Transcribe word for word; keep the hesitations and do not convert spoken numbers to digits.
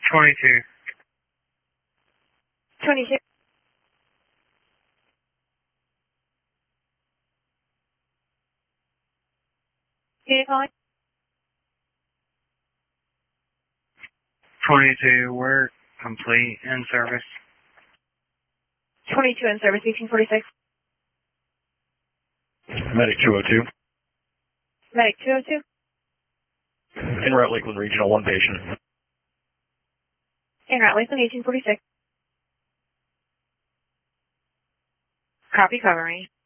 twenty-two. twenty-two. Who are you calling? twenty-two, we're complete in service. twenty-two in service, eighteen forty-six. Medic two oh two. Medic two oh two. En route Lakeland Regional, one patient. En route Lakeland, eighteen forty-six. Copy, covering.